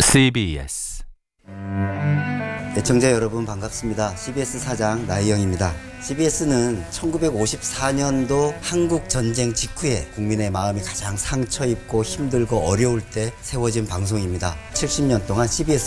CBS 애청자 여러분 반갑습니다. CBS 사장 나희영입니다. CBS는 1954년도 한국 전쟁 직후에 국민의 마음이 가장 상처 입고 힘들고 어려울 때 세워진 방송입니다. 70년 동안 CBS